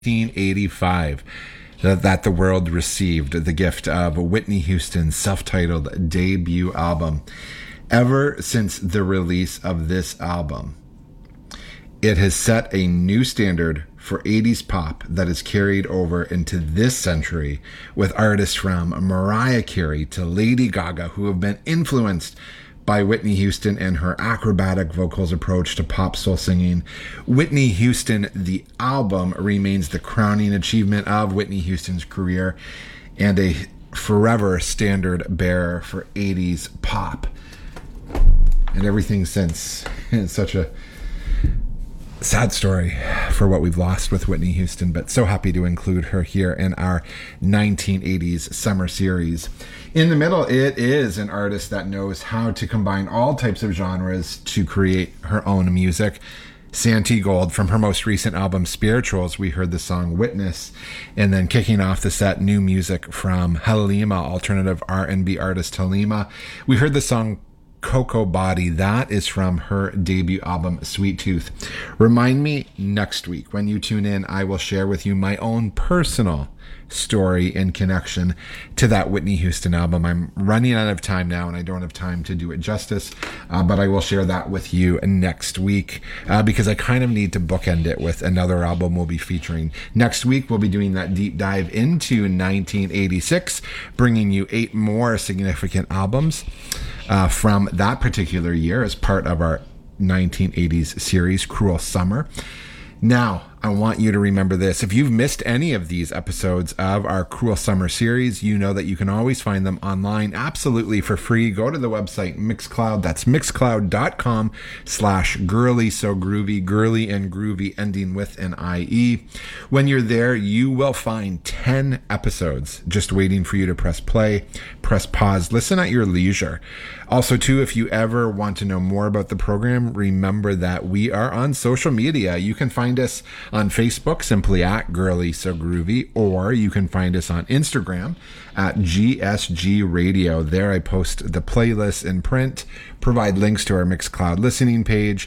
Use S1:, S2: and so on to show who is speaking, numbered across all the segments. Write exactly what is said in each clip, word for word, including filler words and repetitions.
S1: nineteen eighty-five that, that the world received the gift of Whitney Houston's self-titled debut album. Ever since the release of this album, it has set a new standard for eighties pop that is carried over into this century, with artists from Mariah Carey to Lady Gaga who have been influenced by Whitney Houston and her acrobatic vocals approach to pop soul singing. Whitney Houston, the album, remains the crowning achievement of Whitney Houston's career and a forever standard bearer for eighties pop. And everything since. It's such a sad story for what we've lost with Whitney Houston, but so happy to include her here in our nineteen eighties summer series. In the middle, it is an artist that knows how to combine all types of genres to create her own music. Santi Gold, from her most recent album Spirituals, we heard the song Witness, and then kicking off the set, new music from Halima, alternative R and B artist Halima. We heard the song Cocoa Body. That is from her debut album Sweet Tooth. Remind me next week when you tune in, I will share with you my own personal story in connection to that Whitney Houston album. I'm running out of time now and I don't have time to do it justice, uh, but I will share that with you next week uh, because I kind of need to bookend it with another album we'll be featuring. Next week, we'll be doing that deep dive into nineteen eighty-six, bringing you eight more significant albums uh, from that particular year as part of our nineteen eighties series, Cruel Summer. Now, I want you to remember this. If you've missed any of these episodes of our Cruel Summer series, you know that you can always find them online absolutely for free. Go to the website Mixcloud. That's mixcloud.com slash girly so groovy, girly and groovy ending with an I E. When you're there, you will find ten episodes just waiting for you to press play, press pause, listen at your leisure. Also, too, if you ever want to know more about the program, remember that we are on social media. You can find us on Facebook, simply at Girly So Groovy, or you can find us on Instagram at G S G Radio. There I post the playlists in print, provide links to our Mixcloud listening page,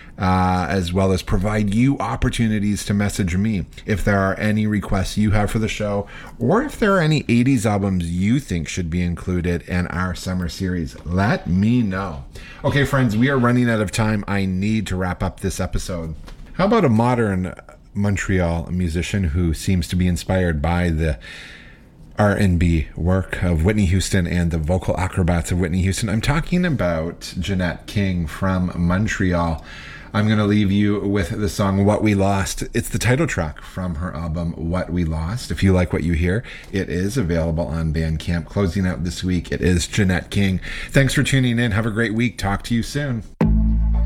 S1: uh, as well as provide you opportunities to message me if there are any requests you have for the show, or if there are any eighties albums you think should be included in our summer series. Let me know. Okay, friends, we are running out of time. I need to wrap up this episode. How about a modern Montreal musician who seems to be inspired by the R and B work of Whitney Houston and the vocal acrobats of Whitney Houston? I'm talking about Jeanette King from Montreal. I'm going to leave you with the song What We Lost. It's the title track from her album What We Lost. If you like what you hear, it is available on Bandcamp. Closing out this week, it is Jeanette King. Thanks for tuning in. Have a great week. Talk to you soon.